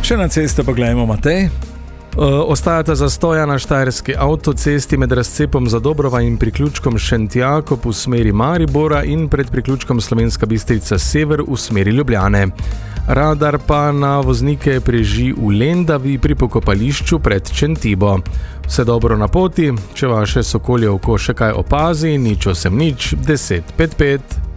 Še na cesto pogledajmo, Matej. Ostajata zastoja na štajerski avtocesti med razcepom Zadobrova in priključkom Šentjakob v smeri Maribora in pred priključkom Slovenska Bistrica Sever v smeri Ljubljane. Radar pa na voznike preži v Lendavi pri pokopališču pred Čentibo. Vse dobro na poti, če vaše sokolje oko še kaj opazi, 080 55